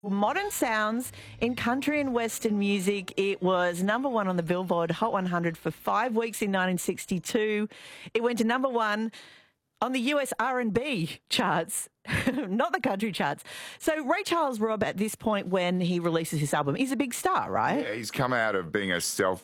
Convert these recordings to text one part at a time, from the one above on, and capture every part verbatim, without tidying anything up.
Modern sounds in country and western music. It was number one on the Billboard Hot one hundred for five weeks in nineteen sixty-two. It went to number one on the U S R and B charts, not the country charts. So Ray Charles, Rob, at this point when he releases his album, he's a big star, right? Yeah, he's come out of being a self,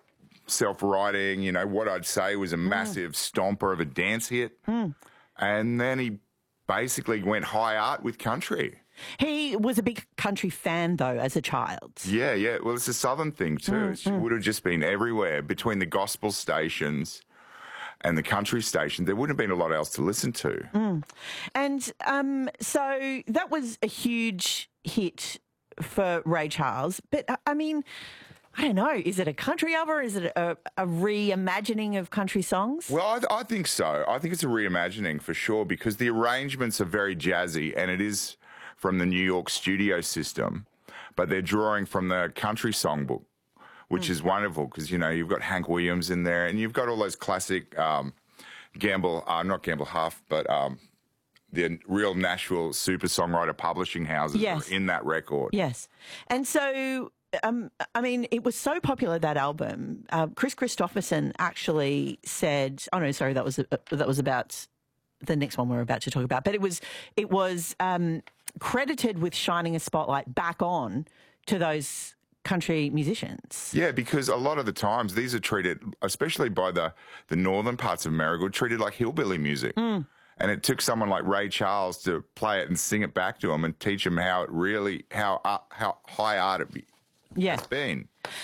self-writing, you know, what I'd say was a massive mm. stomper of a dance hit. Mm. And then he basically went high art with country. He was a big country fan, though, as a child. Yeah, yeah. Well, it's a southern thing, too. Mm, it mm. would have just been everywhere between the gospel stations and the country stations. There wouldn't have been a lot else to listen to. Mm. And um, so that was a huge hit for Ray Charles. But, I mean, I don't know. Is it a country album or is it a, a reimagining of country songs? Well, I, th- I think so. I think it's a reimagining for sure because the arrangements are very jazzy and it is from the New York studio system, but they're drawing from the country songbook, which mm. is wonderful because, you know, you've got Hank Williams in there and you've got all those classic um, Gamble, uh, not Gamble Huff, but um, the real Nashville super songwriter publishing houses yes. are in that record. Yes. And so, um, I mean, it was so popular, that album. Uh, Chris Christopherson actually said, oh, no, sorry, that was, uh, that was about the next one we're about to talk about, but it was, it was, um, credited with shining a spotlight back on to those country musicians. Yeah, because a lot of the times these are treated, especially by the, the northern parts of America, treated like hillbilly music. Mm. And it took someone like Ray Charles to play it and sing it back to them and teach them how it really, how uh, how high art it be, yeah. has been.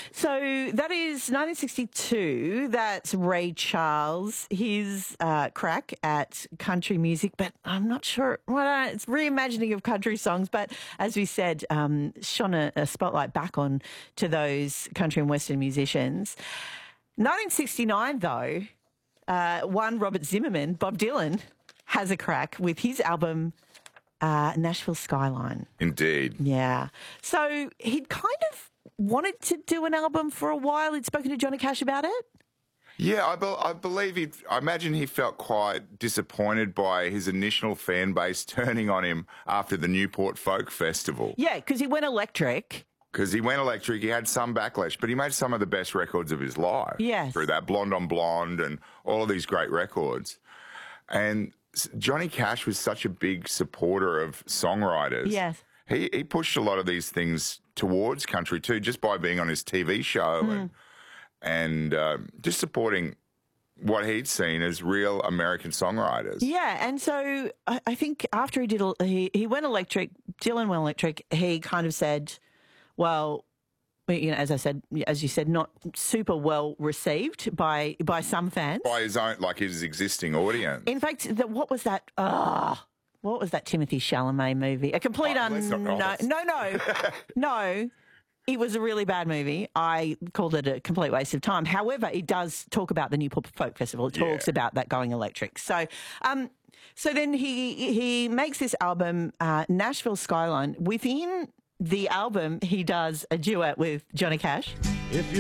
So that is nineteen sixty-two. That's Ray Charles, his uh, crack at country music. But I'm not sure. Well, it's reimagining of country songs. But as we said, um, shone a, a spotlight back on to those country and western musicians. nineteen sixty-nine, though, uh, one Robert Zimmerman, Bob Dylan, has a crack with his album uh, Nashville Skyline. Indeed. Yeah. So he'd kind of wanted to do an album for a while. He'd spoken to Johnny Cash about it. Yeah, I, be- I believe he. I imagine he felt quite disappointed by his initial fan base turning on him after the Newport Folk Festival. Yeah, because he went electric. Because he went electric, he had some backlash, but he made some of the best records of his life. Yes. Through that, Blonde on Blonde and all of these great records. And Johnny Cash was such a big supporter of songwriters. Yes. He, he pushed a lot of these things towards country too, just by being on his T V show mm. and, and uh, just supporting what he'd seen as real American songwriters. Yeah, and so I, I think after he did, he, he went electric, Dylan went electric, he kind of said, well, you know, as I said, as you said, not super well received by by some fans. By his own, like his existing audience. In fact, the, what was that? Ah. Oh, what was that Timothy Chalamet movie? A complete oh, un... No, no, no, no. no. It was a really bad movie. I called it a complete waste of time. However, it does talk about the Newport Folk Festival. It talks yeah. about that going electric. So um, so then he he makes this album, uh, Nashville Skyline. Within the album, he does a duet with Johnny Cash. If you